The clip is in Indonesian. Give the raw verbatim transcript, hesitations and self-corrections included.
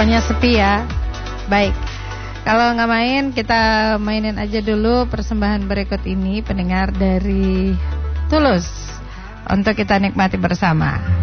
Pokoknya sepi ya. Baik, kalau nggak main, kita mainin aja dulu persembahan berikut ini, pendengar, dari Tulus, untuk kita nikmati bersama.